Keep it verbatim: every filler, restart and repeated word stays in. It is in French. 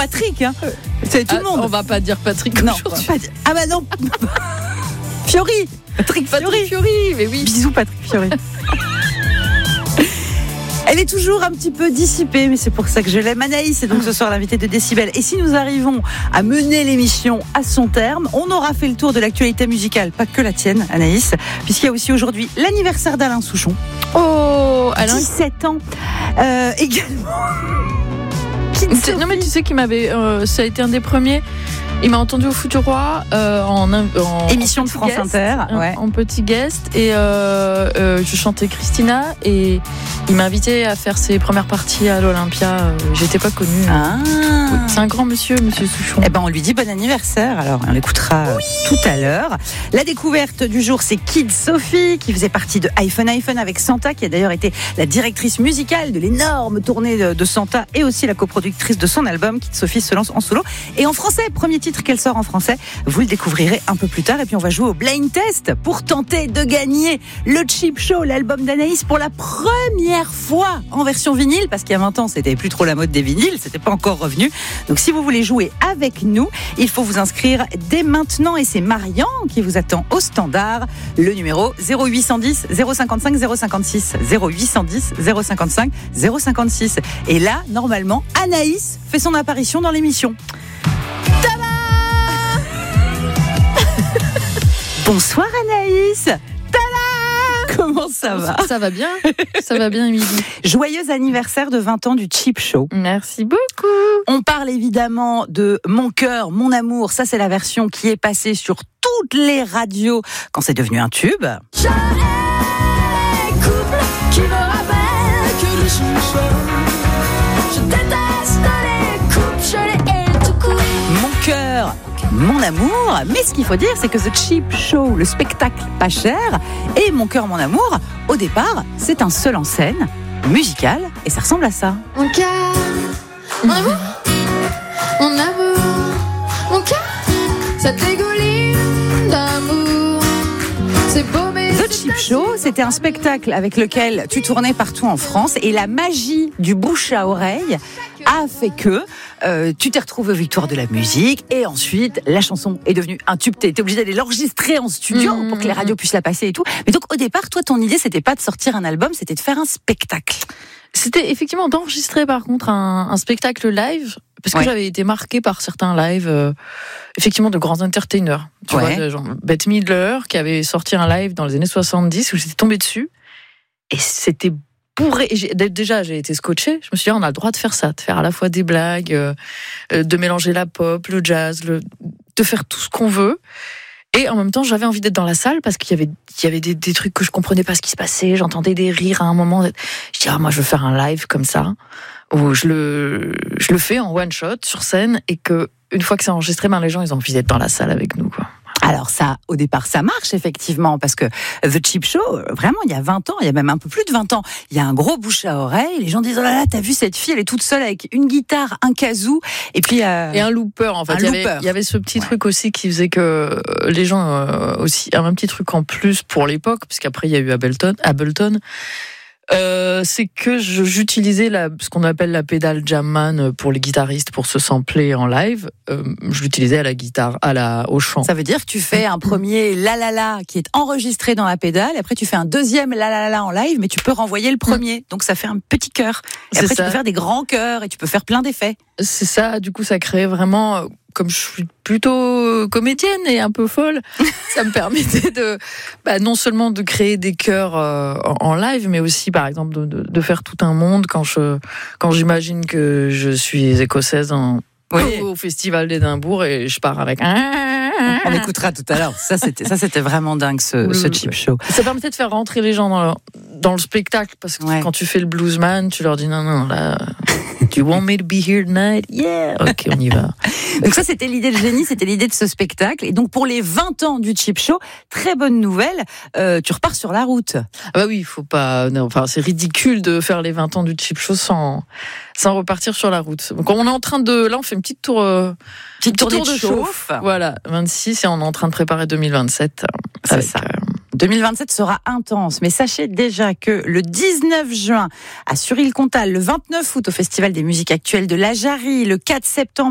Patrick, hein. C'est tout ah, le monde. On va pas dire Patrick Non, aujourd'hui. pas dire... Ah bah non. Fiori. Patrick Fiori. Patrick Fiori, mais oui. Bisous Patrick Fiori. Elle est toujours un petit peu dissipée, mais c'est pour ça que je l'aime. Anaïs est donc ce soir l'invitée de Décibel. Et si nous arrivons à mener l'émission à son terme, on aura fait le tour de l'actualité musicale, pas que la tienne, Anaïs, puisqu'il y a aussi aujourd'hui l'anniversaire d'Alain Souchon. Oh, Alain. dix-sept ans. Euh, également. Non, mais tu sais qu'il m'avait. Euh, ça a été un des premiers. Il m'a entendu au Futur-Roi euh, en, en émission en de France guest, Inter, ouais. en, en petit guest, et euh, euh, je chantais Christina, et il m'a invité à faire ses premières parties à l'Olympia. Euh, j'étais pas connue. Ah. Oui, c'est un grand monsieur, Monsieur Souchon. Eh ben, on lui dit bon anniversaire. Alors, on l'écoutera oui. tout à l'heure. La découverte du jour, c'est Kid Sophie, qui faisait partie de iPhone iPhone avec Santa, qui a d'ailleurs été la directrice musicale de l'énorme tournée de, de Santa, et aussi la coproductrice de son album. Kid Sophie se lance en solo et en français, premier titre qu'elle sort en français. Vous le découvrirez un peu plus tard. Et puis on va jouer au blind test pour tenter de gagner le Cheap Show, l'album d'Anaïs, pour la première fois en version vinyle, parce qu'il y a vingt ans, c'était plus trop la mode des vinyles, c'était pas encore revenu. Donc si vous voulez jouer avec nous, il faut vous inscrire dès maintenant, et c'est Marian qui vous attend au standard. Le numéro zéro huit cent dix zéro cinquante-cinq zéro cinquante-six, zéro huit cent dix zéro cinquante-cinq zéro cinquante-six. Et là, normalement, Anaïs fait son apparition dans l'émission. Bonsoir Anaïs. Tada! Comment ça va? Ça va bien, ça va bien, Émilie. Joyeux anniversaire de vingt ans du Cheap Show. Merci beaucoup. On parle évidemment de Mon cœur, mon amour. Ça, c'est la version qui est passée sur toutes les radios quand c'est devenu un tube. Je hais les couples qui me rappellent que le sous-sol. Je déteste les couples, je les hais tout court. Mon cœur, mon amour. Mais ce qu'il faut dire, c'est que The Cheap Show, le spectacle pas cher, et Mon cœur, mon amour, au départ, c'est un seul en scène, musical, et ça ressemble à ça. Mon cœur, mon amour, mon amour, mon cœur, ça dégouline d'amour. C'est beau, mais The Cheap Show, c'était un spectacle avec lequel tu tournais partout en France, et la magie du bouche à oreille a fait que euh, tu t'es retrouvé aux Victoires de la musique, et ensuite la chanson est devenue un tube. T'es obligé d'aller l'enregistrer en studio mmh, pour que les radios puissent la passer et tout. Mais donc au départ, toi, ton idée, c'était pas de sortir un album, c'était de faire un spectacle. C'était effectivement d'enregistrer par contre un, un spectacle live, parce que ouais. j'avais été marquée par certains lives, euh, effectivement, de grands entertainers. Tu ouais. vois, genre Bette Midler, qui avait sorti un live dans les années soixante-dix, où j'étais tombée dessus, et c'était bourré. Et j'ai, déjà, j'ai été scotchée. Je me suis dit, on a le droit de faire ça, de faire à la fois des blagues, euh, de mélanger la pop, le jazz, le, de faire tout ce qu'on veut. Et en même temps, j'avais envie d'être dans la salle parce qu'il y avait, il y avait des, des trucs que je comprenais pas ce qui se passait. J'entendais des rires à un moment. Je dis, ah, moi, je veux faire un live comme ça, où je le, je le fais en one shot sur scène, et que une fois que c'est enregistré, ben, les gens, ils ont envie d'être dans la salle avec nous, quoi. Alors ça, au départ, ça marche effectivement, parce que The Cheap Show, vraiment, il y a vingt ans, il y a même un peu plus de vingt ans, il y a un gros bouche à oreille, les gens disent, oh là là, t'as vu cette fille, elle est toute seule avec une guitare, un kazoo, et puis... Euh, et un looper, en fait. Un il, y looper. Avait, il y avait ce petit ouais. truc aussi qui faisait que les gens, euh, aussi, un petit truc en plus pour l'époque, parce qu'après, il y a eu Ableton, Ableton. Euh, c'est que je, j'utilisais la, ce qu'on appelle la pédale Jamman pour les guitaristes pour se sampler en live. Euh, je l'utilisais à la guitare, à la, au chant. Ça veut dire que tu fais un premier la la la qui est enregistré dans la pédale, et après tu fais un deuxième la la la en live, mais tu peux renvoyer le premier. Mmh. Donc ça fait un petit chœur. Et c'est après ça. Tu peux faire des grands chœurs et tu peux faire plein d'effets. C'est ça. Du coup, ça crée vraiment. Comme je suis plutôt comédienne et un peu folle, ça me permettait de, bah, non seulement de créer des chœurs euh, en live, mais aussi, par exemple, de, de, de faire tout un monde quand je, quand j'imagine que je suis écossaise en, oui. au, au Festival d'Édimbourg, et je pars avec. On écoutera tout à l'heure. Ça, c'était, ça, c'était vraiment dingue, ce, le, ce Cheap Show. Ça permettait de faire rentrer les gens dans le, dans le spectacle, parce que ouais. quand tu fais le bluesman, tu leur dis non, non, là. Do you want me to be here tonight? Yeah. Ok, on y va. Donc ça, c'était l'idée de génie, c'était l'idée de ce spectacle. Et donc pour les vingt ans du Cheap Show, très bonne nouvelle, euh, tu repars sur la route. Ah bah oui, il faut pas. Non, enfin, c'est ridicule de faire les vingt ans du Cheap Show sans sans repartir sur la route. Donc on est en train de, là, on fait une petite tour, euh, petite tour, tour de, de chauffe. chauffe. Voilà, vingt-six, et on est en train de préparer deux mille vingt-sept. C'est avec, ça. Euh, deux mille vingt-sept sera intense, mais sachez déjà que le dix-neuf juin à Suril-Comtal, le vingt-neuf août au Festival des musiques actuelles de la Jarry, le quatre septembre